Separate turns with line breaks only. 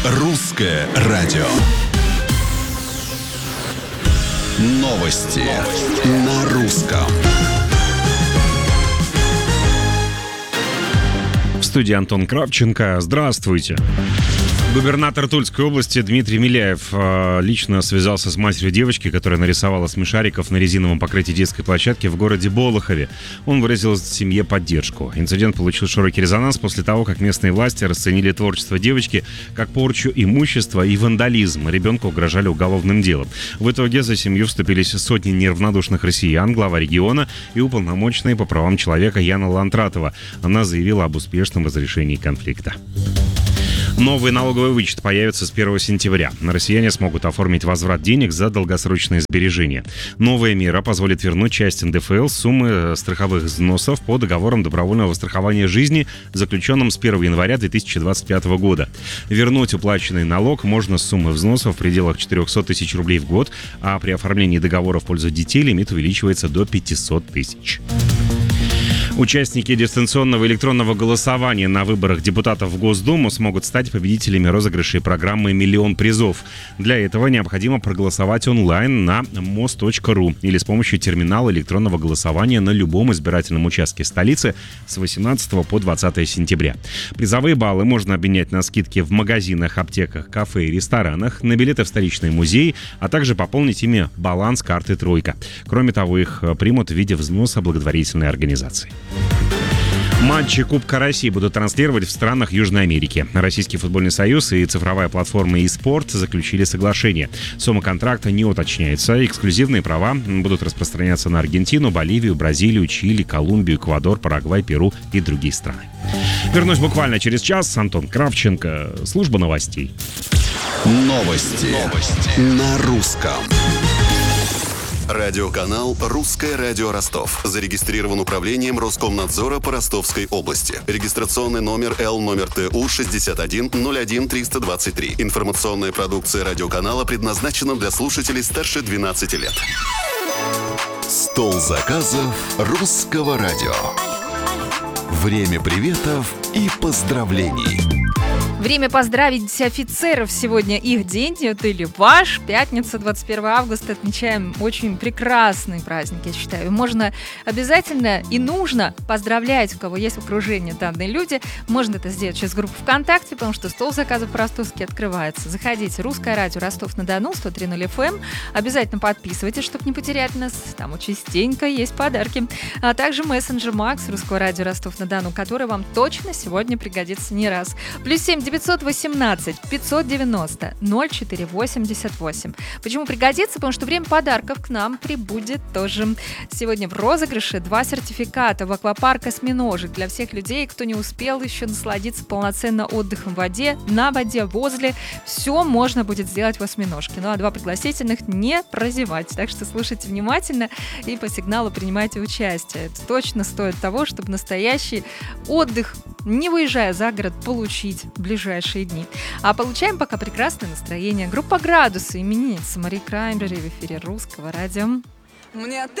Русское радио. Новости на русском.
В студии Антон Кравченко. Здравствуйте. Губернатор Тульской области Дмитрий Миляев лично связался с матерью девочки, которая нарисовала смешариков на резиновом покрытии детской площадки в городе Болохове. Он выразил семье поддержку. Инцидент получил широкий резонанс после того, как местные власти расценили творчество девочки как порчу имущества и вандализм. Ребенку угрожали уголовным делом. В итоге за семью вступились сотни неравнодушных россиян, глава региона и уполномоченная по правам человека Яна Лантратова. Она заявила об успешном разрешении конфликта. Новый налоговый вычет появится с 1 сентября. Россияне смогут оформить возврат денег за долгосрочные сбережения. Новая мера позволит вернуть часть НДФЛ с суммы страховых взносов по договорам добровольного страхования жизни, заключенным с 1 января 2025 года. Вернуть уплаченный налог можно с суммы взносов в пределах 400 тысяч рублей в год, а при оформлении договора в пользу детей лимит увеличивается до 500 тысяч. Участники дистанционного электронного голосования на выборах депутатов в Госдуму смогут стать победителями розыгрышей программы «Миллион призов». Для этого необходимо проголосовать онлайн на mos.ru или с помощью терминала электронного голосования на любом избирательном участке столицы с 18 по 20 сентября. Призовые баллы можно обменять на скидки в магазинах, аптеках, кафе и ресторанах, на билеты в столичные музеи, а также пополнить ими баланс карты «Тройка». Кроме того, их примут в виде взноса благотворительной организации. Матчи Кубка России будут транслировать в странах Южной Америки. Российский футбольный союз и цифровая платформа eSport заключили соглашение. Сумма контракта не уточняется. Эксклюзивные права будут распространяться на Аргентину, Боливию, Бразилию, Чили, Колумбию, Эквадор, Парагвай, Перу и другие страны. Вернусь буквально через час. Антон Кравченко, служба новостей.
Новости на русском. Радиоканал «Русское радио Ростов». Зарегистрирован управлением Роскомнадзора по Ростовской области. Регистрационный номер ЛТУ 6101323. Информационная продукция радиоканала предназначена для слушателей старше 12 лет. Стол заказов «Русского радио». Время приветов и поздравлений.
Время поздравить офицеров. Сегодня их день, это или ваш. Пятница, 21 августа. Отмечаем очень прекрасный праздник, я считаю. Можно обязательно и нужно поздравлять, у кого есть в окружении данные люди. Можно это сделать через группу ВКонтакте, потому что стол заказов по-ростовски открывается. Заходите. Русское радио Ростов-на-Дону, 103.0 FM. Обязательно подписывайтесь, чтобы не потерять нас. Там частенько есть подарки. А также мессенджер Макс Русского радио Ростов-на-Дону, который вам точно сегодня пригодится не раз. +7 918 590 0488. Почему пригодится? Потому что время подарков к нам прибудет тоже. Сегодня в розыгрыше 2 сертификата в аквапарк «Осьминожек» для всех людей, кто не успел еще насладиться полноценно отдыхом в воде, на воде, возле. Все можно будет сделать в «Осьминожке». Ну а 2 пригласительных не прозевать. Так что слушайте внимательно и по сигналу принимайте участие. Это точно стоит того, чтобы настоящий отдых, не выезжая за город, получить в ближайшие дни. А получаем пока прекрасное настроение. Группа «Градусы», именинница Мари Краймбрери в эфире Русского радио.
Мне